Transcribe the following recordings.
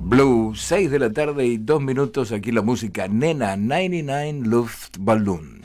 Blue, 6 de la tarde y 2 minutos, aquí la música Nena 99 Luftballons.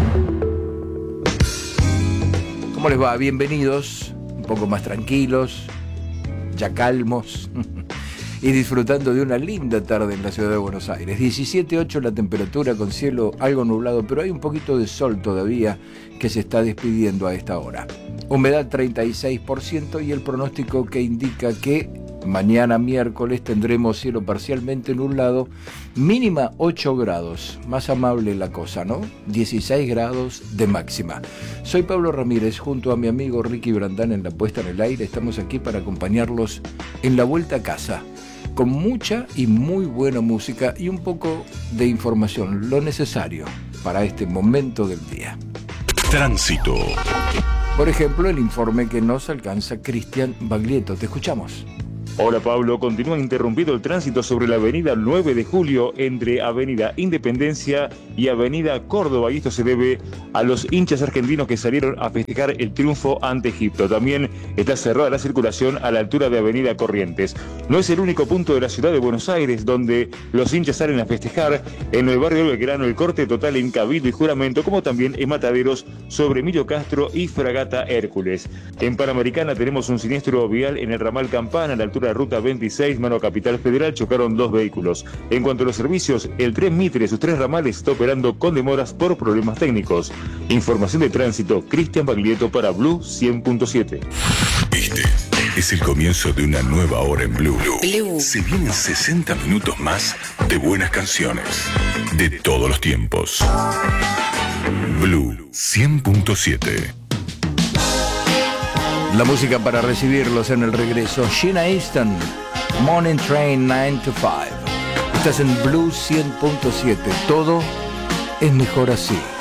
¿Cómo les va? Bienvenidos, un poco más tranquilos, ya calmos y disfrutando de una linda tarde en la ciudad de Buenos Aires. 17.8 la temperatura con cielo algo nublado, pero hay un poquito de sol todavía que se está despidiendo a esta hora. Humedad 36% y el pronóstico que indica que mañana miércoles tendremos cielo parcialmente nublado, mínima 8 grados, más amable la cosa, ¿no? 16 grados de máxima. Soy Pablo Ramírez, junto a mi amigo Ricky Brandán en la puesta en el aire. Estamos aquí para acompañarlos en la vuelta a casa, con mucha y muy buena música y un poco de información, lo necesario para este momento del día. Tránsito. Por ejemplo, el informe que nos alcanza Cristian Baglietto. Te escuchamos. Hola Pablo, continúa interrumpido el tránsito sobre la avenida 9 de Julio entre avenida Independencia y avenida Córdoba, y esto se debe a los hinchas argentinos que salieron a festejar el triunfo ante Egipto. También está cerrada la circulación a la altura de avenida Corrientes. No es el único punto de la ciudad de Buenos Aires donde los hinchas salen a festejar. En el barrio del Belgrano el corte total en Cabildo y Juramento, como también en Mataderos sobre Emilio Castro y Fragata Hércules. En Panamericana tenemos un siniestro vial en el ramal Campana, a la altura de Ruta 26, mano Capital Federal, chocaron 2 vehículos. En cuanto a los servicios, el tren Mitre y sus 3 ramales está operando con demoras por problemas técnicos. Información de tránsito, Cristian Baglietto para Blue 100.7. Este es el comienzo de una nueva hora en Blue. Se vienen 60 minutos más de buenas canciones de todos los tiempos. Blue 100.7. La música para recibirlos en el regreso. Sheena Easton, Morning Train 9 to 5. Estás en Blue 100.7. Todo es mejor así.